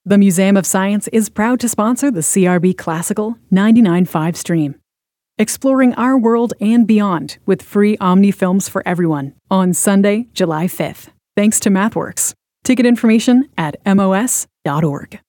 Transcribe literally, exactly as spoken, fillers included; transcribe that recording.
The Museum of Science is proud to sponsor the C R B Classical ninety-nine point five stream. Exploring our world and beyond with free Omni films for everyone on Sunday, July fifth. Thanks to MathWorks. Ticket information at M O S dot org.